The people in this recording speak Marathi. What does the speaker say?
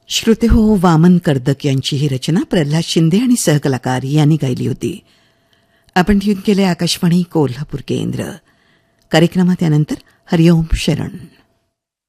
श्रोते हो, वामन कर्दक यांची ही रचना प्रल्हाद शिंदे आणि सहकलाकार यांनी गायली होती. आपण ट्यून केले आकाशवाणी कोल्हापूर केंद्र. कार्यक्रमात यानंतर हरिओम शरण.